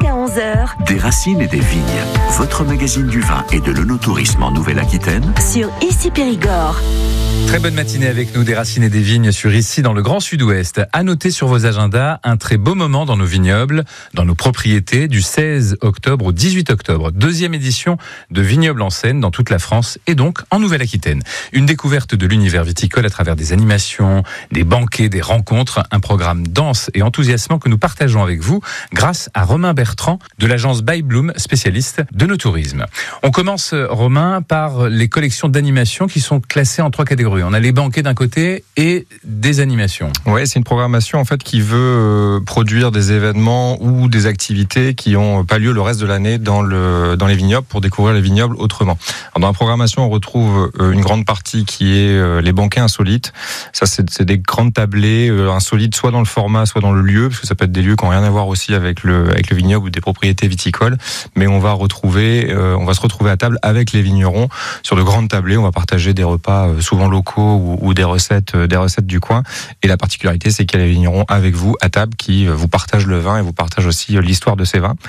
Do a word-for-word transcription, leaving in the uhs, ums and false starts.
jusqu'à onze heures. Des racines et des vignes, votre magazine du vin et de l'œnotourisme en Nouvelle-Aquitaine Sur Ici Périgord. Très bonne matinée avec nous, des racines et des vignes sur Ici dans le Grand Sud-Ouest. À noter sur vos agendas un très beau moment dans nos vignobles, dans nos propriétés, du seize octobre au dix-huit octobre. Deuxième édition de Vignobles en scène dans toute la France et donc en Nouvelle-Aquitaine. Une découverte de l'univers viticole à travers des animations, des banquets, des rencontres, un programme dense et enthousiasmant que nous partageons avec vous grâce à Romain Bertrand de l'agence By Bloom, spécialiste de nos tourismes. On commence, Romain, par les collections d'animation qui sont classées en trois catégories. On a les banquets d'un côté et des animations. Ouais, c'est une programmation en fait qui veut euh, produire des événements ou des activités qui n'ont pas lieu le reste de l'année dans le dans les vignobles pour découvrir les vignobles autrement. Alors, dans la programmation, on retrouve euh, une grande partie qui est euh, les banquets insolites. Ça, c'est, c'est des grandes tablées euh, insolites, soit dans le format, soit dans le lieu, parce que ça peut être des lieux qui n'ont rien à voir aussi avec le avec le vignoble ou des propriétés viticoles. Mais on va retrouver, euh, on va se retrouver à table avec les vignerons sur de grandes tablées. On va partager des repas euh, souvent locaux ou, ou des recettes, des recettes du coin. Et la particularité, c'est qu'il y a les vignerons avec vous à table qui vous partagent le vin et vous partagent aussi l'histoire de ces vins.